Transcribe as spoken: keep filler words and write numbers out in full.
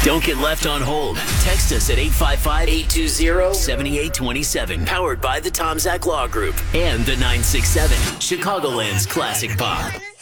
Don't get left on hold. Text us at eight five five, eight two zero, seven eight two seven. Powered by the Tom Zach Law Group and the nine six seven, Chicagoland's Classic Pop.